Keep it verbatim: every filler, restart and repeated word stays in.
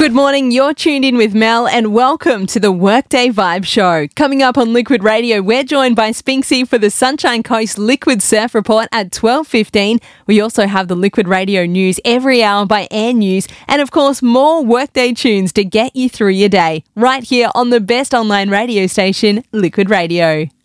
Good morning, you're tuned in with Mel and welcome to the Workday Vibe Show. Coming up on Liquid Radio, we're joined by Spinksy for the Sunshine Coast Liquid Surf Report at twelve fifteen. We also have the Liquid Radio News every hour by Air News and of course more Workday tunes to get you through your day. Right here on the best online radio station, Liquid Radio.